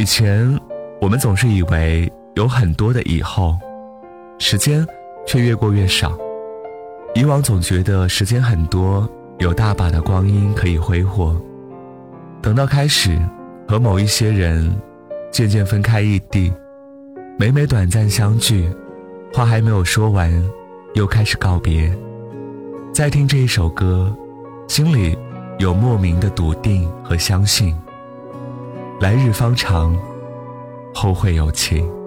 以前我们总是以为有很多的以后，时间却越过越少。以往总觉得时间很多，有大把的光阴可以挥霍，等到开始和某一些人渐渐分开异地，每每短暂相聚，话还没有说完，又开始告别。再听这一首歌，心里有莫名的笃定和相信，来日方长，后会有期。